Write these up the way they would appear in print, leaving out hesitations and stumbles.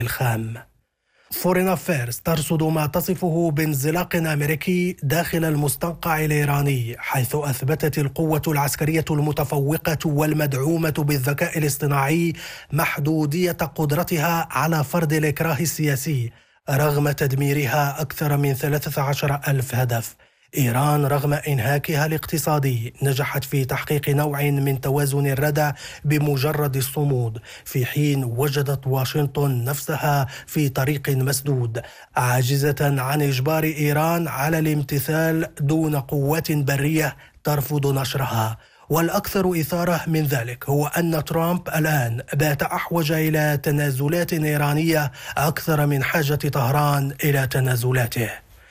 الخام. فورين أفيرز ترصد ما تصفه بانزلاق أمريكي داخل المستنقع الإيراني، حيث أثبتت القوة العسكرية المتفوقة والمدعومة بالذكاء الاصطناعي محدودية قدرتها على فرض الإكراه السياسي رغم تدميرها أكثر من 13,000 هدف. إيران رغم إنهاكها الاقتصادي نجحت في تحقيق نوع من توازن الردع بمجرد الصمود، في حين وجدت واشنطن نفسها في طريق مسدود، عاجزة عن إجبار إيران على الامتثال دون قوات برية ترفض نشرها. والأكثر إثارة من ذلك هو أن ترامب الآن بات أحوج إلى تنازلات إيرانية أكثر من حاجة طهران إلى تنازلاته.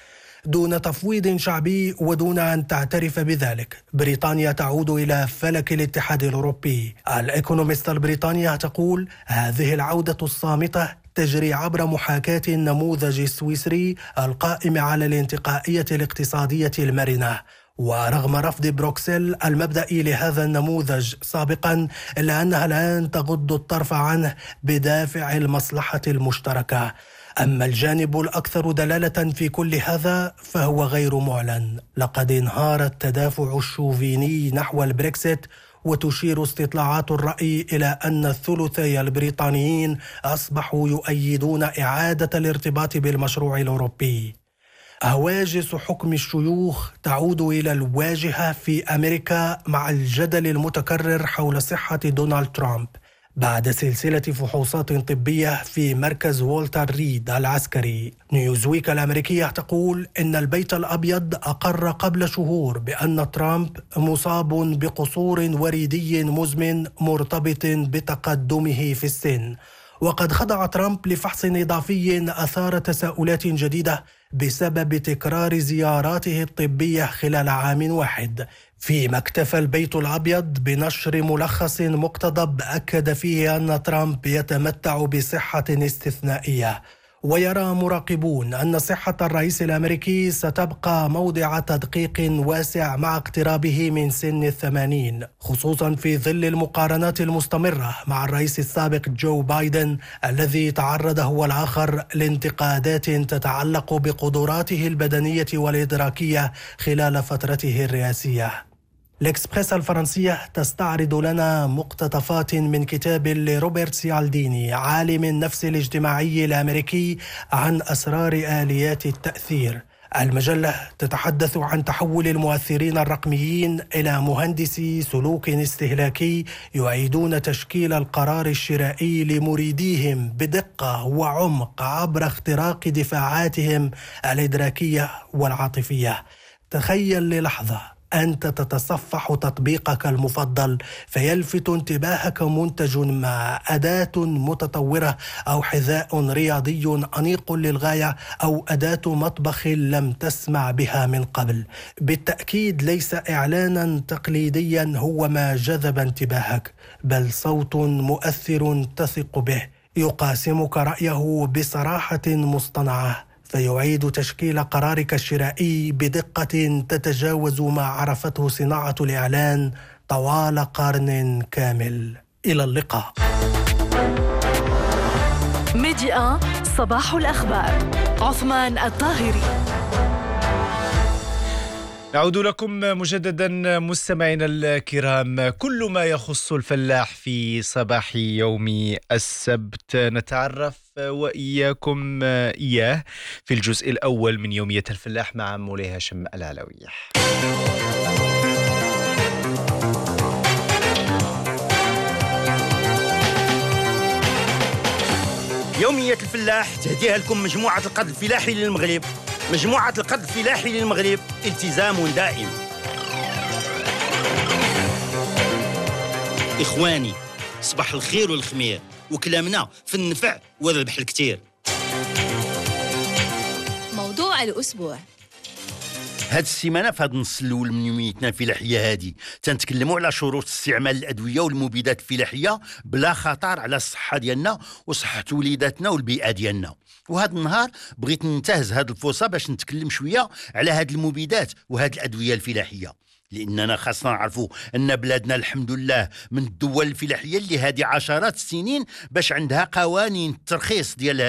دون تفويض شعبي ودون أن تعترف بذلك، بريطانيا تعود إلى فلك الاتحاد الأوروبي. الإيكونوميست البريطانية تقول هذه العودة الصامتة تجري عبر محاكاة النموذج السويسري القائم على الانتقائية الاقتصادية المرنة. ورغم رفض بروكسل المبدئي لهذا النموذج سابقا، إلا أنها الآن تغض الطرف عنه بدافع المصلحة المشتركة. أما الجانب الأكثر دلالة في كل هذا فهو غير معلن. لقد انهار التدافع الشوفيني نحو البريكسيت، وتشير استطلاعات الرأي إلى أن الثلثي البريطانيين أصبحوا يؤيدون إعادة الارتباط بالمشروع الأوروبي. هواجس حكم الشيوخ تعود إلى الواجهة في أمريكا مع الجدل المتكرر حول صحة دونالد ترامب بعد سلسلة فحوصات طبية في مركز والتر ريد العسكري. نيوزويك الأمريكية تقول إن البيت الأبيض أقر قبل شهور بأن ترامب مصاب بقصور وريدي مزمن مرتبط بتقدمه في السن، وقد خضع ترامب لفحص إضافي أثار تساؤلات جديدة بسبب تكرار زياراته الطبية خلال عام واحد، فيما اكتفى البيت الأبيض بنشر ملخص مقتضب أكد فيه أن ترامب يتمتع بصحة استثنائية. ويرى مراقبون أن صحة الرئيس الأمريكي ستبقى موضع تدقيق واسع مع اقترابه من سن 80، خصوصا في ظل المقارنات المستمرة مع الرئيس السابق جو بايدن الذي تعرض هو الآخر لانتقادات تتعلق بقدراته البدنية والإدراكية خلال فترته الرئاسية. الإكسبريس الفرنسية تستعرض لنا مقتطفات من كتاب لروبرت سيالديني عالم النفس الاجتماعي الأمريكي عن أسرار آليات التأثير. المجلة تتحدث عن تحول المؤثرين الرقميين إلى مهندسي سلوك استهلاكي يعيدون تشكيل القرار الشرائي لمريديهم بدقة وعمق عبر اختراق دفاعاتهم الإدراكية والعاطفية. تخيل للحظة أنت تتصفح تطبيقك المفضل فيلفت انتباهك منتج ما، أداة متطورة أو حذاء رياضي أنيق للغاية أو أداة مطبخ لم تسمع بها من قبل. بالتأكيد ليس إعلانا تقليديا هو ما جذب انتباهك، بل صوت مؤثر تثق به يقاسمك رأيه بصراحة مصطنعة، فيعيد تشكيل قرارك الشرائي بدقة تتجاوز ما عرفته صناعة الإعلان طوال قرن كامل. إلى اللقاء. ميديا صباح الأخبار، عثمان الطاهري. نعود لكم مجددا مستمعينا الكرام. كل ما يخص الفلاح في صباح يوم السبت نتعرف وإياكم إياه في الجزء الأول من يومية الفلاح مع مولاي هاشم العلوي. يومية الفلاح تهديها لكم مجموعة القد الفلاحي للمغرب. مجموعة القد الفلاحي للمغرب، التزام دائم. إخواني، صباح الخير والخمير، وكلامنا في النفع والربح الكتير. موضوع الأسبوع. هاد السيمانة في هاد النص الأول من يوميتنا الفلاحية هادي تنتكلموا على شروط استعمال الأدوية والمبيدات الفلاحية بلا خطر على الصحة ديالنا وصحة وليداتنا والبيئة ديالنا. وهذا النهار بغيت ننتهز هاد الفرصة باش نتكلم شوية على هاد المبيدات وهاد الأدوية الفلاحية. لاننا خاصنا نعرفوا ان بلادنا الحمد لله من الدول الفلاحيه اللي هذه عشرات السنين باش عندها قوانين الترخيص ديال